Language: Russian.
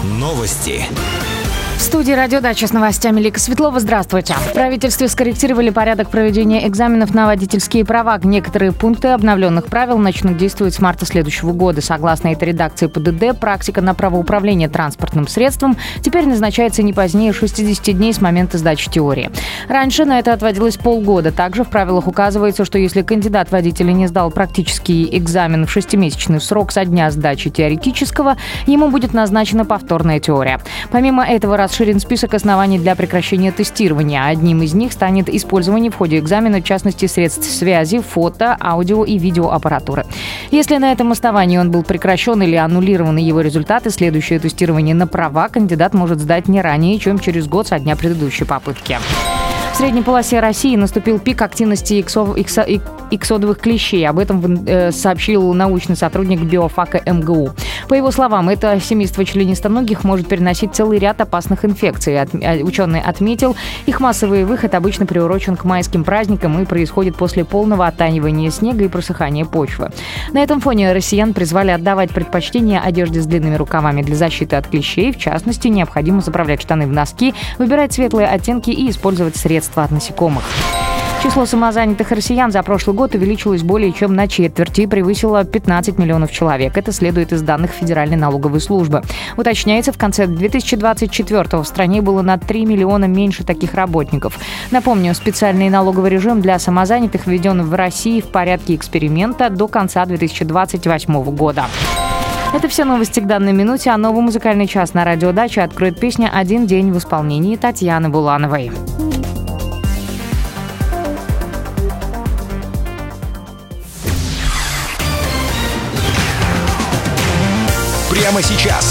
Новости. В студии «Радиодача» с новостями Лика Светлова. Здравствуйте. В правительстве скорректировали порядок проведения экзаменов на водительские права. Некоторые пункты обновленных правил начнут действовать с марта следующего года. Согласно этой редакции ПДД, практика на правоуправление транспортным средством теперь назначается не позднее 60 дней с момента сдачи теории. Раньше на это отводилось полгода. Также в правилах указывается, что если кандидат-водитель не сдал практический экзамен в 6-месячный срок со дня сдачи теоретического, ему будет назначена повторная теория. Помимо этого, расширен список оснований для прекращения тестирования. Одним из них станет использование в ходе экзамена, в частности, средств связи, фото, аудио и видеоаппаратуры. Если на этом основании он был прекращен или аннулированы его результаты, следующее тестирование на права кандидат может сдать не ранее, чем через год со дня предыдущей попытки. В средней полосе России наступил пик активности иксодовых клещей. Об этом сообщил научный сотрудник биофака МГУ. По его словам, это семейство членистоногих может переносить целый ряд опасных инфекций. Ученый отметил, их массовый выход обычно приурочен к майским праздникам и происходит после полного оттаивания снега и просыхания почвы. На этом фоне россиян призвали отдавать предпочтение одежде с длинными рукавами для защиты от клещей. В частности, необходимо заправлять штаны в носки, выбирать светлые оттенки и использовать средства от насекомых. Число самозанятых россиян за прошлый год увеличилось более чем на четверть и превысило 15 миллионов человек. Это следует из данных Федеральной налоговой службы. Уточняется, в конце 2024-го в стране было на 3 миллиона меньше таких работников. Напомню, специальный налоговый режим для самозанятых введен в России в порядке эксперимента до конца 2028 года. Это все новости к данной минуте, а новый музыкальный час на «Радиодаче» откроет песня «Один день» в исполнении Татьяны Булановой. Прямо сейчас